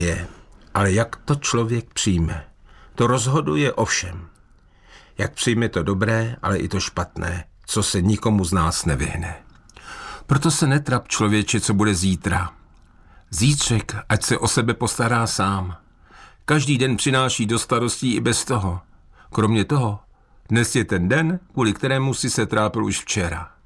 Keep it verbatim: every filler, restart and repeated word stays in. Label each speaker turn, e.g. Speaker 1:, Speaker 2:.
Speaker 1: je, ale jak to člověk přijme. To rozhoduje o všem. Jak přijme to dobré, ale i to špatné, co se nikomu z nás nevyhne. Proto se netrap, člověče, co bude zítra. Zítřek, ať se o sebe postará sám. Každý den přináší do starostí i bez toho. Kromě toho, dnes je ten den, kvůli kterému si se trápil už včera.